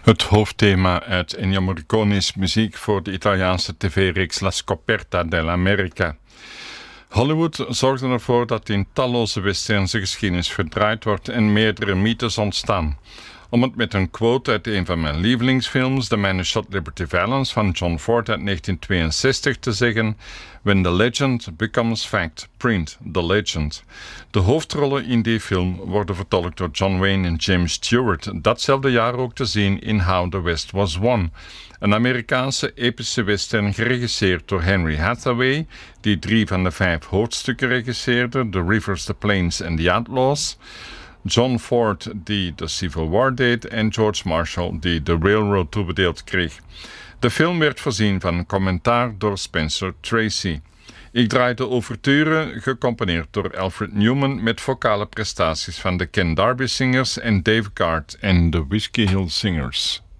Het hoofdthema uit Ennio Morricone's muziek voor de Italiaanse tv-reeks La Scoperta dell'America. Hollywood zorgde ervoor dat in talloze westernse geschiedenis verdraaid wordt en meerdere mythes ontstaan. Om het met een quote uit een van mijn lievelingsfilms, The Man Who Shot Liberty Valance van John Ford uit 1962 te zeggen: When the legend becomes fact, print the legend. De hoofdrollen in die film worden vertolkt door John Wayne en James Stewart, datzelfde jaar ook te zien in How the West Was Won, een Amerikaanse epische western geregisseerd door Henry Hathaway, die 3 van de 5 hoofdstukken regisseerde, The Rivers, the Plains and the Outlaws, John Ford, die de Civil War deed, en George Marshall, die de Railroad toebedeeld kreeg. De film werd voorzien van commentaar door Spencer Tracy. Ik draai de ouverture, gecomponeerd door Alfred Newman, met vocale prestaties van de Ken Darby Singers en Dave Gard en de Whiskey Hill Singers.